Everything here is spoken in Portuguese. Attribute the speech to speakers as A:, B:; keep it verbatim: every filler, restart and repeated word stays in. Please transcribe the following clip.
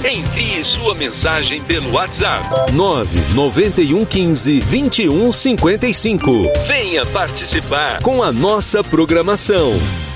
A: Envie sua mensagem pelo WhatsApp nove nove um um cinco, dois um cinco cinco. Venha participar com a nossa programação.